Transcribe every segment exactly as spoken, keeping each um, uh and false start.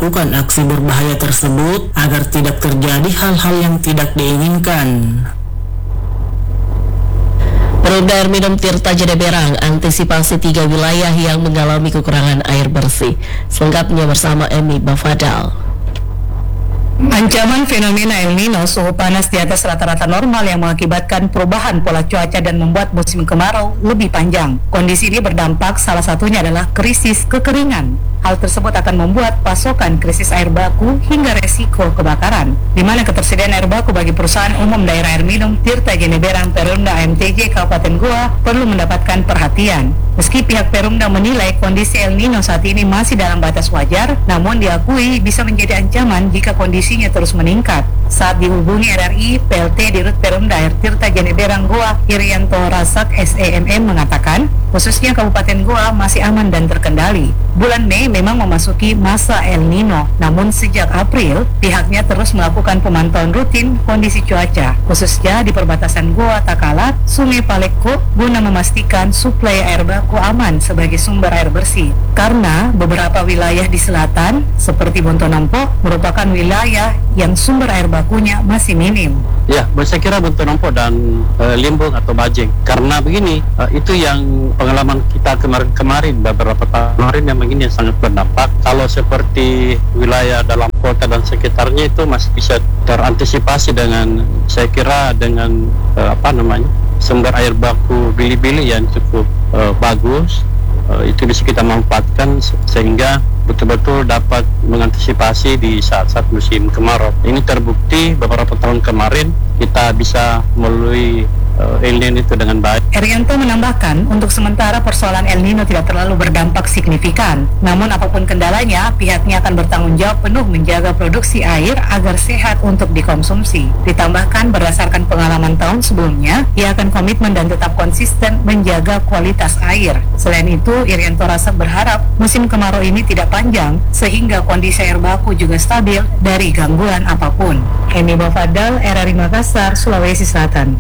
melakukan aksi berbahaya tersebut agar tidak terjadi hal-hal yang tidak diinginkan. Perumda Air Minum Tirta Jeneberang antisipasi tiga wilayah yang mengalami kekurangan air bersih. Selengkapnya bersama Emi Bafadal. Ancaman fenomena El Nino, suhu panas di atas rata-rata normal yang mengakibatkan perubahan pola cuaca dan membuat musim kemarau lebih panjang. Kondisi ini berdampak salah satunya adalah krisis kekeringan. Hal tersebut akan membuat pasokan krisis air baku hingga resiko kebakaran, di mana ketersediaan air baku bagi perusahaan umum daerah air minum Tirta Jeneberang Perumda A M T J Kabupaten Goa perlu mendapatkan perhatian. Meski pihak Perumda menilai kondisi El Nino saat ini masih dalam batas wajar, namun diakui bisa menjadi ancaman jika kondisinya terus meningkat. Saat dihubungi R R I, P L T Dirut Perumda Air Tirta Jeneberang Goa Irianto Rasak S E M M mengatakan, khususnya Kabupaten Goa masih aman dan terkendali. Bulan Mei memang memasuki masa El Nino, namun sejak April pihaknya terus melakukan pemantauan rutin kondisi cuaca, khususnya di perbatasan Goa Takalat, Sungai Palekko, guna memastikan suplai air baku aman sebagai sumber air bersih. Karena beberapa wilayah di selatan seperti Bontonompo merupakan wilayah yang sumber air bakunya masih minim. Ya, saya kira Bontonompo dan uh, Limbung atau Bajeng. Karena begini, uh, itu yang pengalaman kita kemarin-kemarin beberapa tahun kemarin yang begini yang sangat berdampak. Kalau seperti wilayah dalam kota dan sekitarnya itu masih bisa terantisipasi dengan, saya kira dengan uh, apa namanya sumber air baku bili-bili yang cukup uh, bagus. Uh, itu bisa kita manfaatkan sehingga betul-betul dapat mengantisipasi di saat-saat musim kemarau. Ini terbukti beberapa tahun kemarin kita bisa melalui uh, El Nino itu dengan baik. Erianto menambahkan, untuk sementara persoalan El Nino tidak terlalu berdampak signifikan. Namun apapun kendalanya, pihaknya akan bertanggung jawab penuh menjaga produksi air agar sehat untuk dikonsumsi. Ditambahkan, berdasarkan pengalaman tahun sebelumnya, ia akan komitmen dan tetap konsisten menjaga kualitas air. Selain itu, Irianto Rasak berharap musim kemarau ini tidak panjang, sehingga kondisi air baku juga stabil dari gangguan apapun. Emi Bafadal, R R I Makassar, Sulawesi Selatan.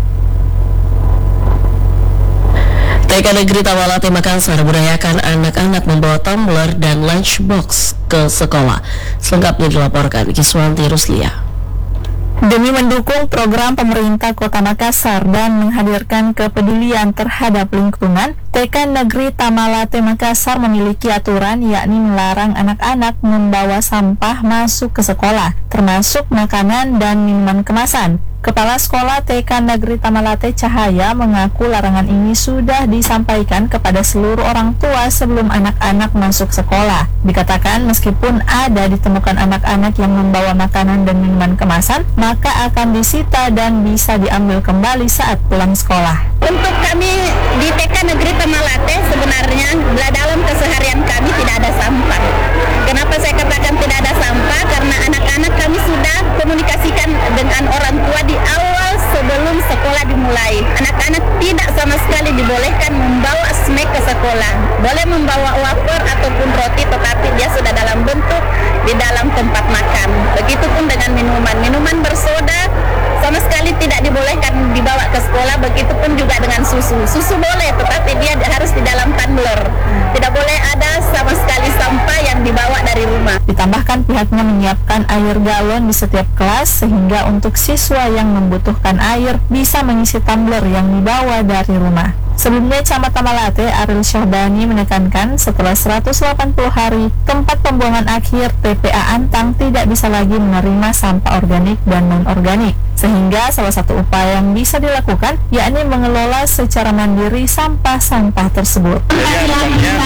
T K Negeri Tamalate Makassar budayakan anak-anak membawa tumbler dan lunchbox ke sekolah. Selengkapnya dilaporkan Kiswanti Ruslia. Demi mendukung program pemerintah Kota Makassar dan menghadirkan kepedulian terhadap lingkungan, T K Negeri Tamalate Makassar memiliki aturan yakni melarang anak-anak membawa sampah masuk ke sekolah, termasuk makanan dan minuman kemasan. Kepala Sekolah T K Negeri Tamalate Cahaya mengaku larangan ini sudah disampaikan kepada seluruh orang tua sebelum anak-anak masuk sekolah. Dikatakan meskipun ada ditemukan anak-anak yang membawa makanan dan minuman kemasan, maka akan disita dan bisa diambil kembali saat pulang sekolah. Untuk kami di T K Negeri Tamalate sebenarnya dalam keseharian kami tidak ada sampah. Kenapa saya katakan tidak ada sampah? Karena anak-anak kami sudah komunikasikan dengan orang tua di awal sebelum sekolah dimulai. Anak-anak tidak sama sekali dibolehkan membawa snack ke sekolah. Boleh membawa wafer ataupun roti, tetapi dia sudah dalam bentuk di dalam tempat makan. Begitupun dengan minuman. Minuman bersoda sama sekali tidak dibolehkan dibawa ke sekolah. Begitupun juga dengan susu. Susu boleh, tetapi dia harus di dalam tumbler. Tidak boleh ada sama sekali sampah yang dibawa dari rumah. Ditambahkan pihaknya menyiapkan air galon di setiap kelas sehingga untuk siswa yang membutuhkan air bisa mengisi tumbler yang dibawa dari rumah. Sebelumnya, Camat Tamalate Ariel Syahdani menekankan setelah seratus delapan puluh hari, tempat pembuangan akhir T P A Antang tidak bisa lagi menerima sampah organik dan non-organik. Sehingga salah satu upaya yang bisa dilakukan yakni mengelola secara mandiri sampah-sampah tersebut. Setelah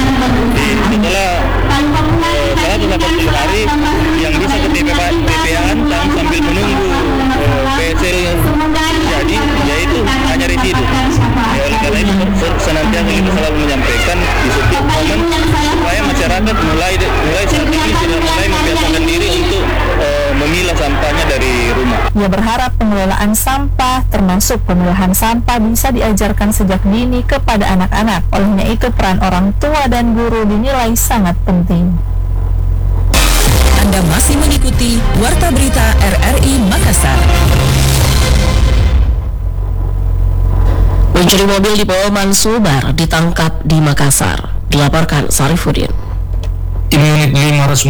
seratus delapan puluh hari yang bisa ke T P A Antang sambil menunggu P S L jadi, yaitu hanya di situ. Ya, oleh karena itu senantiasa kita selalu menyampaikan di setiap momen supaya masyarakat mulai mulai saat ini sudah mulai membiasakan diri untuk uh, memilah sampahnya dari rumah. Ia berharap pengelolaan sampah termasuk pemilahan sampah bisa diajarkan sejak dini kepada anak-anak. Olehnya itu peran orang tua dan guru dinilai sangat penting. Anda masih mengikuti Warta Berita R R I Makassar. Pencuri mobil di Polman Subar ditangkap di Makassar. Dilaporkan Sarifudin. Tim unit lima Resmob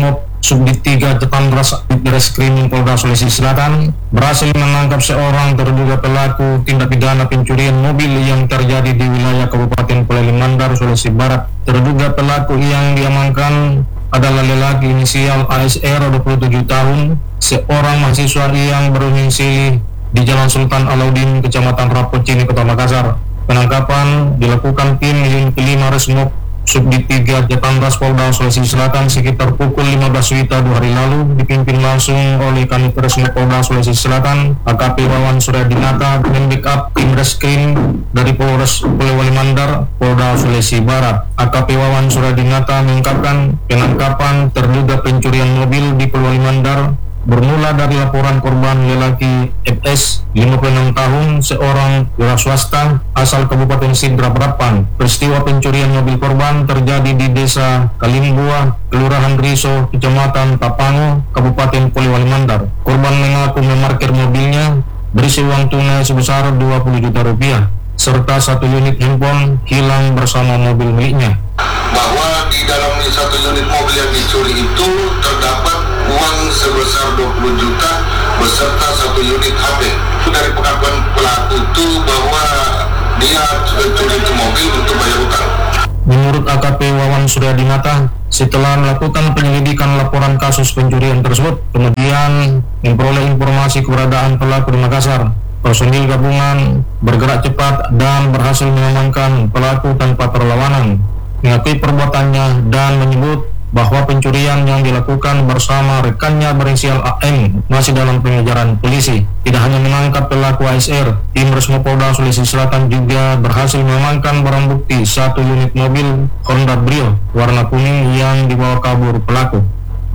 Subdit tiga Jatandras Ditreskrim Polda Sulawesi Selatan berhasil menangkap seorang terduga pelaku tindak pidana pencurian mobil yang terjadi di wilayah Kabupaten Polewali Mandar, Sulawesi Barat. Terduga pelaku yang diamankan adalah lelaki inisial A S R dua puluh tujuh tahun, seorang mahasiswa yang berdomisili di Jalan Sultan Alauddin, Kecamatan Rapocini, Kota Makassar. Penangkapan dilakukan tim unit lima Resmob Subdit tiga Jatandras Polda Sulawesi Selatan sekitar pukul lima belas WITA dua hari lalu, dipimpin langsung oleh Kanit Resmob Polda Sulawesi Selatan A K P Wawan Suryadinata dengan backup tim reskrim dari Polres Polewali Mandar, Polda Sulawesi Barat. A K P Wawan Suryadinata mengungkapkan penangkapan terduga pencurian mobil di Polewali Mandar bermula dari laporan korban lelaki F S lima puluh enam tahun, seorang wira swasta asal Kabupaten Sidra Prapan. Peristiwa pencurian mobil korban terjadi di Desa Kalimbuah, Kelurahan Riso, Kecamatan Tapango, Kabupaten Polewali Mandar. Korban mengaku memarkir mobilnya berisi uang tunai sebesar dua puluh juta rupiah serta satu unit handphone hilang bersama mobil miliknya. Bahwa di dalam satu unit mobil yang dicuri itu terdapat uang sebesar dua puluh juta beserta satu unit H P. Dari pengakuan pelaku itu bahwa dia curi ke mobil untuk bayar utang. Menurut A K P Wawan Suryadinata, setelah melakukan penyelidikan laporan kasus pencurian tersebut, kemudian memperoleh informasi keberadaan pelaku di Makassar. Personil gabungan bergerak cepat dan berhasil mengamankan pelaku tanpa perlawanan, mengakui perbuatannya dan menyebut bahwa pencurian yang dilakukan bersama rekannya berinisial A M masih dalam pengejaran polisi. Tidak hanya menangkap pelaku A S R, tim Resmob Polda Sulawesi Selatan juga berhasil mengamankan barang bukti satu unit mobil Honda Brio warna kuning yang dibawa kabur pelaku.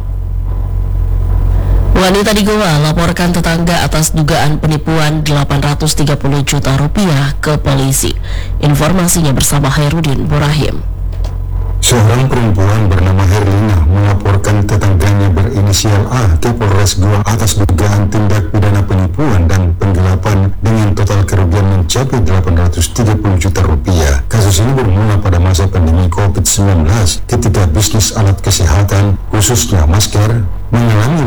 Wanita di Goa laporkan tetangga atas dugaan penipuan delapan ratus tiga puluh juta rupiah ke polisi. Informasinya bersama Hairudin Burahim. Seorang perempuan bernama Herlina melaporkan tetangganya berinisial A ke Polres Goa atas dugaan tindak pidana penipuan dan penggelapan dengan total kerugian mencapai delapan ratus tiga puluh juta rupiah. Kasus ini bermula pada masa pandemi covid sembilan belas ketika bisnis alat kesehatan, khususnya masker, mengalami